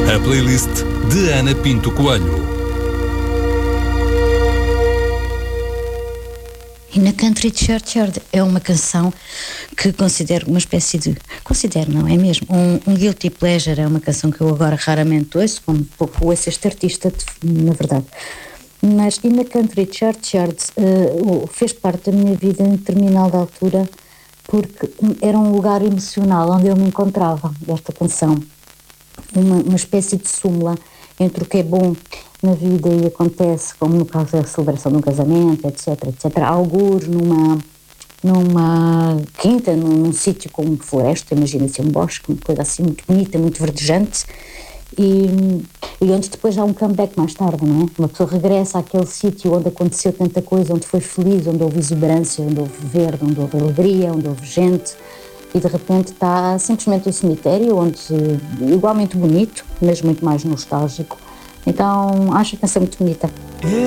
A playlist de Ana Pinto Coelho. In a Country Churchyard é uma canção que considero uma espécie de... Considero, não é mesmo? Um guilty pleasure, é uma canção que eu agora raramente ouço, como pouco ouço este artista, na verdade. Mas In a Country Churchyard fez parte da minha vida em determinada altura, porque era um lugar emocional onde eu me encontrava, esta canção. Uma espécie de súmula entre o que é bom na vida e acontece, como no caso da celebração de um casamento, etc, algures numa quinta, num sítio como floresta, imagina-se um bosque, uma coisa assim muito bonita, muito verdejante, e onde depois há um comeback mais tarde, não é? Uma pessoa regressa àquele sítio onde aconteceu tanta coisa, onde foi feliz, onde houve exuberância, onde houve verde, onde houve alegria, onde houve gente, e de repente está simplesmente um cemitério, onde igualmente bonito, mas muito mais nostálgico. Então acho a canção muito bonita.